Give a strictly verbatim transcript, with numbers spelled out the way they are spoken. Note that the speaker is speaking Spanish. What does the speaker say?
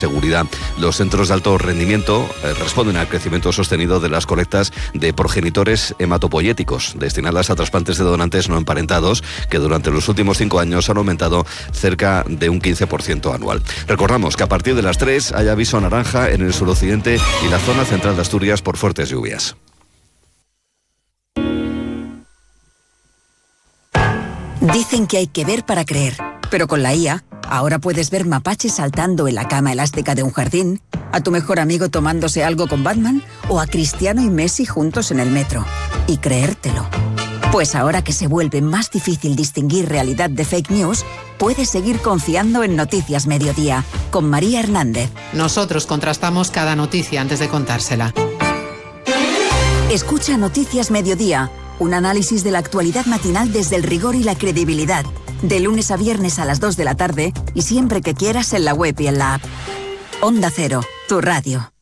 seguridad. Los centros de alto rendimiento eh, responden al crecimiento sostenido de las colectas de progenitores hematopoyéticos destinadas a trasplantes de donantes no emparentados, que durante los últimos cinco años han aumentado cerca de un quince por ciento anual. Recordamos que a partir de las tres hay aviso naranja en el suroccidente y la zona central de Asturias por fuertes lluvias. Dicen que hay que ver para creer, pero con la I A, ahora puedes ver mapaches saltando en la cama elástica de un jardín, a tu mejor amigo tomándose algo con Batman o a Cristiano y Messi juntos en el metro. Y creértelo. Pues ahora que se vuelve más difícil distinguir realidad de fake news, puedes seguir confiando en Noticias Mediodía, con María Hernández. Nosotros contrastamos cada noticia antes de contársela. Escucha Noticias Mediodía, un análisis de la actualidad matinal desde el rigor y la credibilidad. De lunes a viernes a las dos de la tarde y siempre que quieras en la web y en la app. Onda Cero, tu radio.